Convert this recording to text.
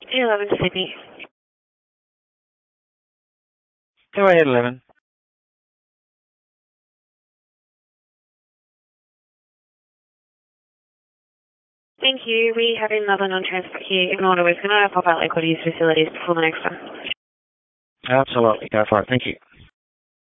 A11 Sydney. Go ahead, 11. Thank you. We have another non-transport here in order. We're going to pop out like what use facilities before the next one. Absolutely. Go for it. Thank you.